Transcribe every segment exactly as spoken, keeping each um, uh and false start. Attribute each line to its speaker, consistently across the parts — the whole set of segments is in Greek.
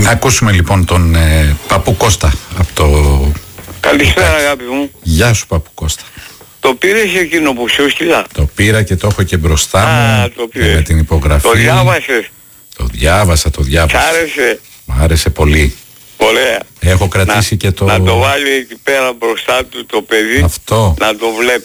Speaker 1: Να ακούσουμε λοιπόν τον ε, Παππού Κώστα από το...
Speaker 2: Καλησπέρα αγάπη μου.
Speaker 1: Γεια σου Παππού Κώστα.
Speaker 2: Το πήρες εκείνο που σου στείλα?
Speaker 1: Το πήρα και το έχω και μπροστά
Speaker 2: Α,
Speaker 1: μου
Speaker 2: το
Speaker 1: και με την υπογραφή.
Speaker 2: Το διάβασες?
Speaker 1: Το διάβασα, το διάβασα.
Speaker 2: Σ' άρεσε?
Speaker 1: Μ' άρεσε πολύ.
Speaker 2: Ωραία.
Speaker 1: Έχω κρατήσει
Speaker 2: να,
Speaker 1: και το...
Speaker 2: Να το βάλει εκεί πέρα μπροστά του το παιδί.
Speaker 1: Αυτό.
Speaker 2: Να το βλέπει.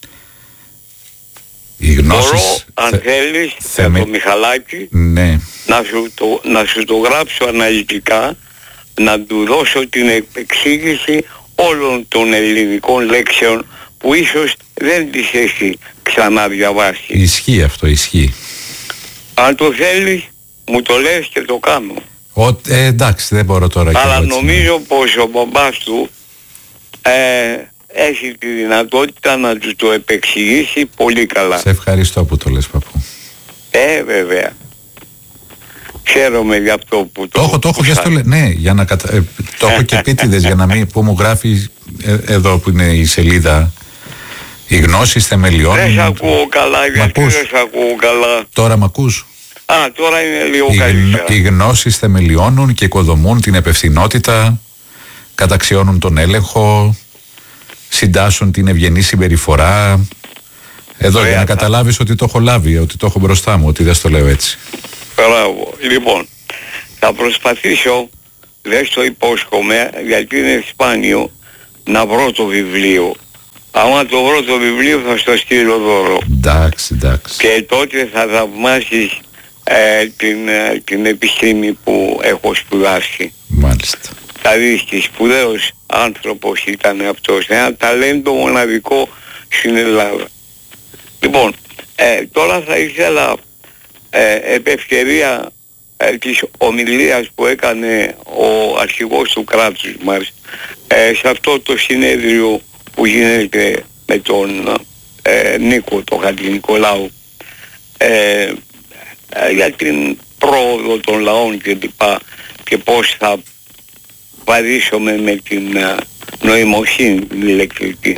Speaker 1: Οι γνώσεις...
Speaker 2: Μπορώ, αν
Speaker 1: θε...
Speaker 2: θέλεις,
Speaker 1: θε...
Speaker 2: με το Μιχαλάκι,
Speaker 1: ναι.
Speaker 2: να, σου το, να σου το γράψω αναλυτικά, να του δώσω την επεξήγηση όλων των ελληνικών λέξεων που ίσως δεν τις έχει ξαναδιαβάσει.
Speaker 1: Ισχύει αυτό, ισχύει.
Speaker 2: Αν το θέλεις, μου το λες και το κάνω.
Speaker 1: Ο, ε, εντάξει, δεν μπορώ τώρα.
Speaker 2: Αλλά
Speaker 1: και
Speaker 2: νομίζω ναι. πως ο μπαμπάς του ε, έχει τη δυνατότητα να του το επεξηγήσει πολύ καλά.
Speaker 1: Σε ευχαριστώ που το λες, παππού.
Speaker 2: Ε, βέβαια. Χαίρομαι για αυτό που το...
Speaker 1: Το έχω, το έχω, για στο λέ... Ναι, για να κατα... ε, το έχω και επίτηδες για να μην... που μου γράφει ε, εδώ που είναι η σελίδα οι γνώσεις θεμελιών.
Speaker 2: Δεν σ' ακούω καλά, γιατί δεν σ' ακούω καλά.
Speaker 1: Τώρα μ' ακούς?
Speaker 2: Α, τώρα είναι λίγο
Speaker 1: οι,
Speaker 2: καλύτερα.
Speaker 1: Οι γνώσεις θεμελιώνουν και οικοδομούν την επευθυνότητα, καταξιώνουν τον έλεγχο, συντάσσουν την ευγενή συμπεριφορά. Εδώ Ωραία, για να θα... καταλάβεις ότι το έχω λάβει, ότι το έχω μπροστά μου, ότι δεν στο λέω έτσι.
Speaker 2: Μπράβο. Λοιπόν, θα προσπαθήσω, δεν στο υπόσχομαι, γιατί είναι σπάνιο, να βρω το βιβλίο. Άμα το βρω το βιβλίο θα στο στείλω δώρο.
Speaker 1: Εντάξει, εντάξει.
Speaker 2: Και τότε θα θαυμάσεις ε, την, ε, την επιστήμη που έχω σπουδάσει.
Speaker 1: Μάλιστα.
Speaker 2: Δηλαδή σπουδαίος άνθρωπος ήταν αυτός, ένα ταλέντο μοναδικό στην Ελλάδα. Λοιπόν, ε, τώρα θα ήθελα ε, επ' ευκαιρία ε, της ομιλίας που έκανε ο αρχηγός του κράτους μας ε, σε αυτό το συνέδριο που γίνεται με τον ε, Νίκο, τον Χατζηνικολάου, ε, ε, για την πρόοδο των λαών και λοιπά και πώς θα βαδίσουμε με την ε, νοημοσύνη την ηλεκτρική.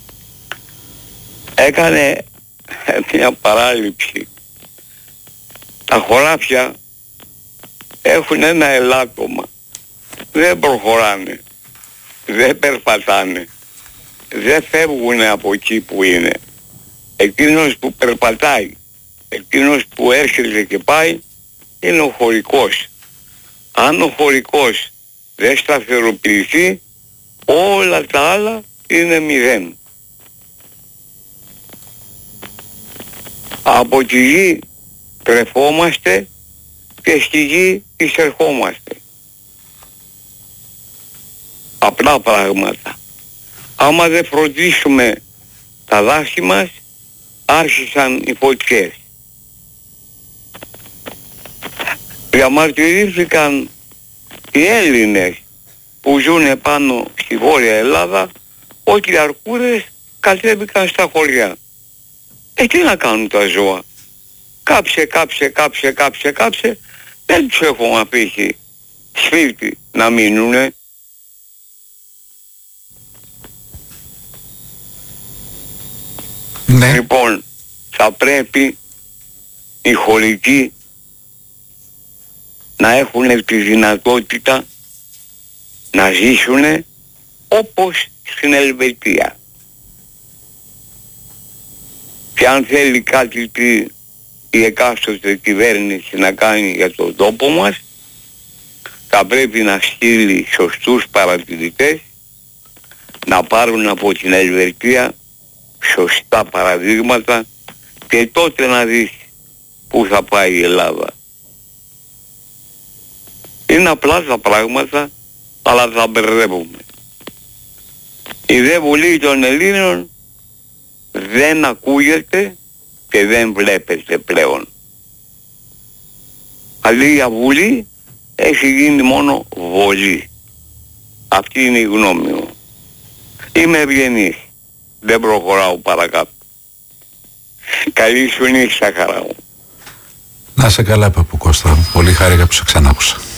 Speaker 2: Έκανε μια παράληψη. Τα χωράφια έχουν ένα ελάττωμα. Δεν προχωράνε. Δεν περπατάνε. Δεν φεύγουν από εκεί που είναι. Εκείνος που περπατάει, εκείνος που έρχεται και πάει, είναι ο χωρικός. Αν ο χωρικός δεν σταθεροποιηθεί, όλα τα άλλα είναι μηδέν. Από τη γη τρεφόμαστε και στη γη εισερχόμαστε. Απλά πράγματα. Άμα δεν φροντίσουμε τα δάση μας, άρχισαν οι φωτιές. Διαμαρτυρήθηκαν οι Έλληνες που ζουν πάνω στη Βόρεια Ελλάδα ότι οι αρκούδες κατέβηκαν στα χωριά. Ε, τι να κάνουν τα ζώα? Κάψε, κάψε, κάψε, κάψε, κάψε. Δεν τους έχουν αφήσει σπίτι να μείνουνε.
Speaker 1: Ναι.
Speaker 2: Λοιπόν, θα πρέπει οι χωρικοί να έχουν τη δυνατότητα να ζήσουν όπως στην Ελβετία. Και αν θέλει κάτι τι η εκάστοτε κυβέρνηση να κάνει για τον τόπο μας, θα πρέπει να στείλει σωστούς παρατηρητές να πάρουν από την Ελβετία σωστά παραδείγματα και τότε να δεις πού θα πάει η Ελλάδα. Είναι απλά τα πράγματα, αλλά θα μπερδεύουμε. Η δε Βουλή των Ελλήνων δεν ακούγεται και δεν βλέπετε πλέον. Αντί για Βουλή έχει γίνει μόνο βολή. Αυτή είναι η γνώμη μου. Είμαι ευγενής. Δεν προχωράω παρακάτω. Καλή σου νύχτα, χαρά μου.
Speaker 1: Να σε καλά, Παππού Κώστα. Πολύ χάρηκα που σε ξανάκουσα.